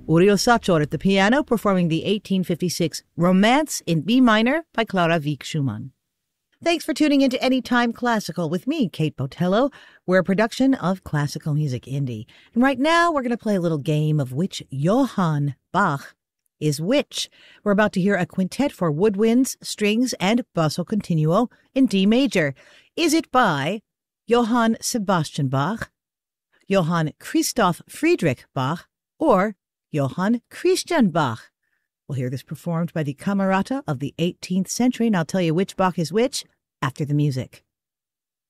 Uriel Sachor at the piano, performing the 1856 Romance in B minor by Clara Wieck Schumann. Thanks for tuning into Anytime Classical with me, Kate Botello. We're a production of Classical Music Indie. And right now, we're going to play a little game of which Johann Bach is which. We're about to hear a quintet for woodwinds, strings, and basso continuo in D major. Is it by Johann Sebastian Bach, Johann Christoph Friedrich Bach, or Johann Christian Bach? We'll hear this performed by the Camerata of the 18th century, and I'll tell you which Bach is which after the music.